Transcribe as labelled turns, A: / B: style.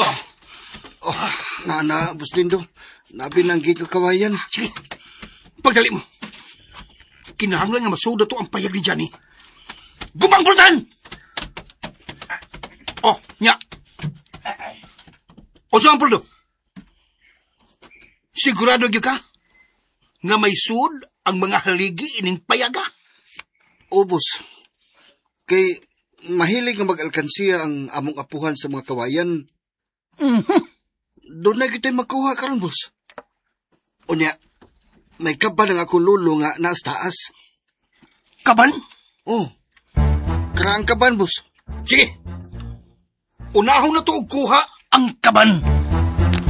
A: Nana, Buslindo, nabinanggi ka kawayan.
B: Sige, pagdali mo. Kinahanglan nga masuda to ang payag ni Johnny. Gumangkulutan! Nya. O saan puldo? Sigurado gyud ka nga may sud ang mga haligi ining payaga?
A: Obos, kay mahilig nga mag-alkansiya ang among apuhan sa mga kawayan. Doon na kita'y magkuha karon, boss. Unya, may kaban ang akong lulo nga naas taas.
B: Kaban?
A: Karaang kaban, boss.
B: Sige. Unahon na to og kuha ang kaban.